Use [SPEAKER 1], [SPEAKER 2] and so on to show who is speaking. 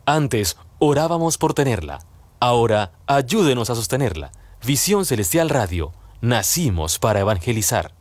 [SPEAKER 1] Antes orábamos por tenerla. Ahora ayúdenos a sostenerla. Visión Celestial Radio. Nacimos para evangelizar.